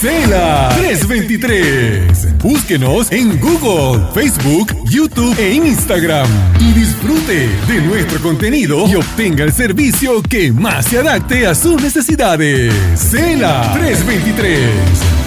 Cela 323. Búsquenos en Google, Facebook, YouTube e Instagram y disfrute de nuestro contenido y obtenga el servicio que más se adapte a sus necesidades. Cela 323.